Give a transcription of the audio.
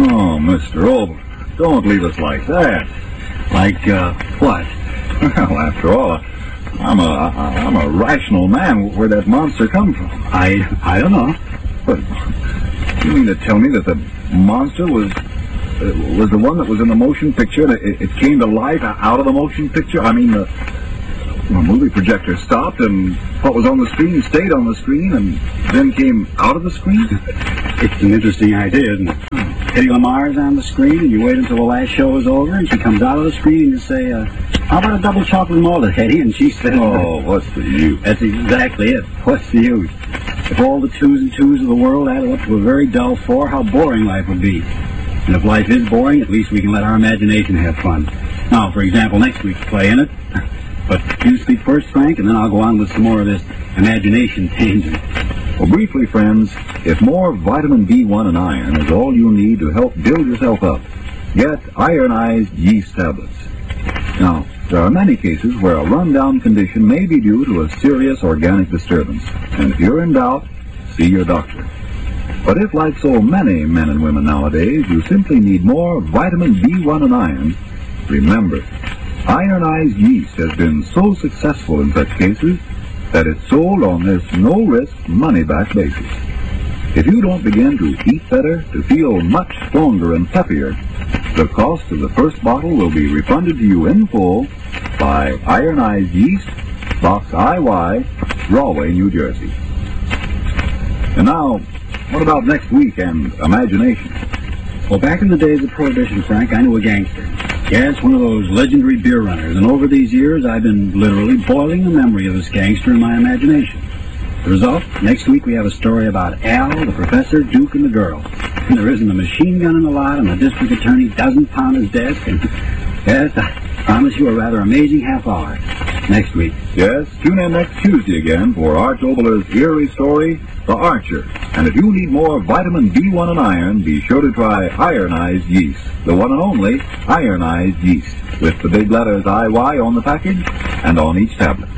Oh, Mr. Ober, don't leave us like that. Like, what? Well, after all, I'm a rational man. Where'd that monster come from? I don't know. But you mean to tell me that the monster was the one that was in the motion picture? It came to life out of the motion picture? I mean, the movie projector stopped and what was on the screen stayed on the screen and then came out of the screen? It's an interesting idea, isn't it? Eddie Lamar's on the screen and you wait until the last show is over and she comes out of the screen and you say, how about a double chocolate malted, Eddie? And she says, oh, what's the use? That's exactly it. What's the use? If all the twos and twos of the world added up to a very dull four, how boring life would be. And if life is boring, at least we can let our imagination have fun. Now, for example, next week's play in it. But you speak first, Frank, and then I'll go on with some more of this imagination tangent. Well, briefly, friends, if more vitamin B1 and iron is all you need to help build yourself up, get ironized yeast tablets. Now, there are many cases where a rundown condition may be due to a serious organic disturbance, and if you're in doubt, see your doctor. But if, like so many men and women nowadays, you simply need more vitamin B1 and iron, remember, ironized yeast has been so successful in such cases that it's sold on this no-risk, money-back basis. If you don't begin to eat better, to feel much stronger and peppier, the cost of the first bottle will be refunded to you in full by Ironized Yeast, Box IY, Rahway, New Jersey. And now, what about next week and imagination? Well, back in the days of Prohibition, Frank, I knew a gangster. Yes, one of those legendary beer runners, and over these years I've been literally boiling the memory of this gangster in my imagination. The result, next week we have a story about Al, the professor, Duke, and the girl. And there isn't a machine gun in the lot, and the district attorney doesn't pound his desk, and yes, I promise you a rather amazing half hour next week. Yes, tune in next Tuesday again for Arch Oboler's eerie story, The Archer. And if you need more vitamin B1 and iron, be sure to try Ironized Yeast, the one and only Ironized Yeast, with the big letters IY on the package and on each tablet.